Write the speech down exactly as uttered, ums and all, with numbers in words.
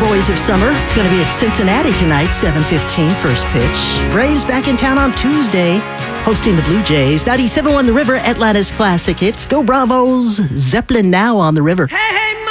Boys of Summer. Going to be at Cincinnati tonight, seven fifteen, first pitch. Braves back in town on Tuesday, hosting the Blue Jays. ninety-seven point one The River, Atlanta's classic hits. Go Bravos. Zeppelin now on the River. Hey, hey,